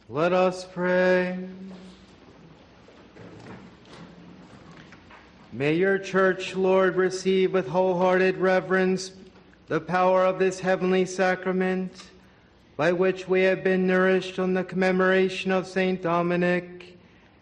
Let us pray. May your church, Lord, receive with wholehearted reverence the power of this heavenly sacrament, by which we have been nourished on the commemoration of Saint Dominic,